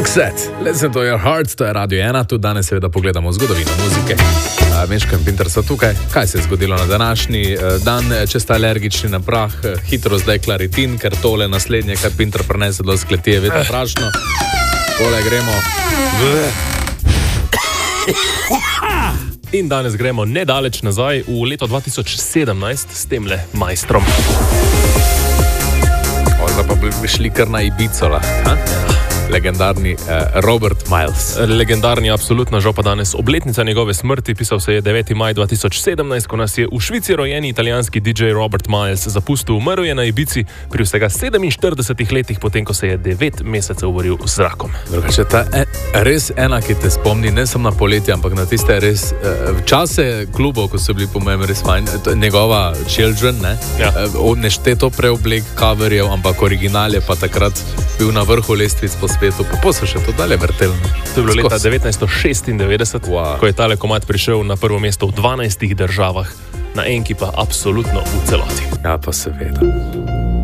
Roxette, listen to your heart, to je Radio 1, tudi danes seveda pogledamo zgodovino muzike. Meško in Pinter so tukaj. Kaj se je zgodilo na današnji dan? Če ste alergični na prah, hitro zdaj klaritin, ker tole naslednje, kar Pinter prenese do skleti, je vedno prašno. Tole gremo. In danes gremo nedaleč nazaj v leto 2017 s temle majstrom. Zdaj pa bi šli kar na Ibico, legendarni Robert Miles. Legendarni, absolutno, žal pa danes obletnica njegove smrti. Pisal se je 9. maj 2017, ko nas je v Švici rojeni italijanski DJ Robert Miles zapustil. Umrl je na Ibici pri vsega 47 letih, potem ko se je 9 mesecev boril z rakom. Drugače, ta res ena, ki te spomni, ne samo na poletje, ampak na tiste res čase klubov, ko so bili po mojem res fajn, njegova Children, ne? Ja. Nešteto preoblek coverjev, ampak original je pa takrat bil na vrhu lestvic po svetu, pa so še to dalje vrtelno. To je bilo leta 1996, Wow. ko je tale komad prišel na prvo mesto v 12 državah, na enki pa absolutno v celoti. Ja, pa seveda.